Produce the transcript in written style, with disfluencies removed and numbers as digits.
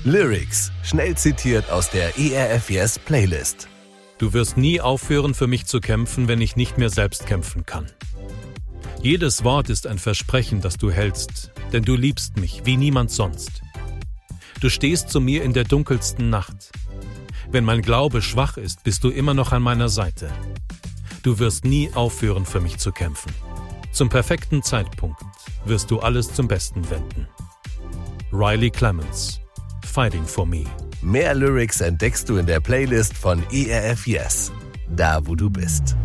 Lyrics, schnell zitiert aus der ERF Yes Playlist. Du wirst nie aufhören, für mich zu kämpfen, wenn ich nicht mehr selbst kämpfen kann. Jedes Wort ist ein Versprechen, das du hältst, denn du liebst mich wie niemand sonst. Du stehst zu mir in der dunkelsten Nacht. Wenn mein Glaube schwach ist, bist du immer noch an meiner Seite. Du wirst nie aufhören, für mich zu kämpfen. Zum perfekten Zeitpunkt wirst du alles zum Besten wenden. Riley Clemens, Fighting for Me. Mehr Lyrics entdeckst du in der Playlist von ERF Yes, da wo du bist.